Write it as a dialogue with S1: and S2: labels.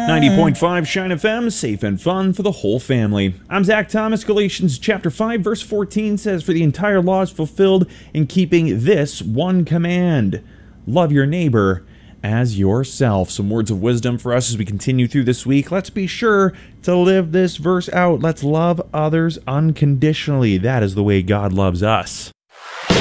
S1: 90.5 Shine FM, safe and fun for the whole family. I'm Zach Thomas. Galatians chapter 5, verse 14 says, "For the entire law is fulfilled in keeping this one command: love your neighbor as yourself." Some words of wisdom for us as we continue through this week. Let's be sure to live this verse out. Let's love others unconditionally. That is the way God loves us.